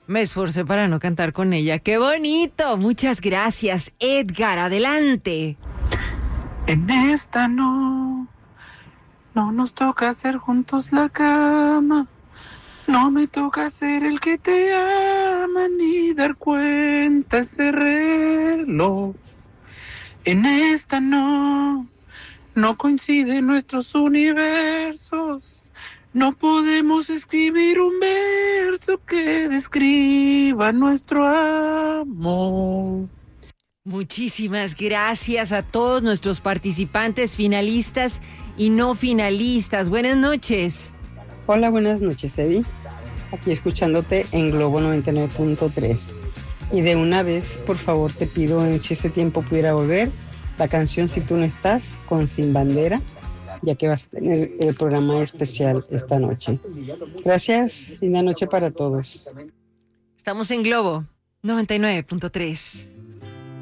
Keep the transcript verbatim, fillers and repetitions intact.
Me esforcé para no cantar con ella. ¡Qué bonito! Muchas gracias, Edgar. Adelante. En esta no, no nos toca hacer juntos la cama. No me toca ser el que te ama ni dar cuenta ese reloj. En esta no, no coinciden nuestros universos. No podemos escribir un verso que describa nuestro amor. Muchísimas gracias a todos nuestros participantes, finalistas y no finalistas. Buenas noches. Hola, buenas noches, Eddie. Aquí escuchándote en Globo noventa y nueve punto tres. Y de una vez, por favor, te pido, en Si ese tiempo pudiera volver, la canción Si tú no estás, con Sin Bandera, ya que vas a tener el programa especial esta noche. Gracias, linda noche para todos. Estamos en Globo noventa y nueve punto tres.